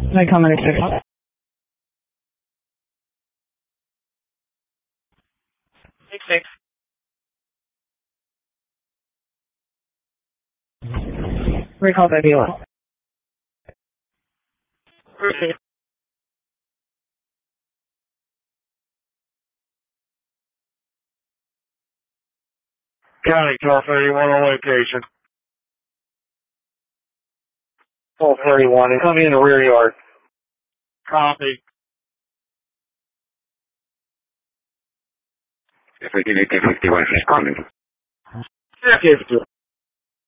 They come in at 6 o'clock. Six. Recall baby one. County 1231 on location. 1231 and coming in the rear yard. Copy. If we can 51 responding. Check it.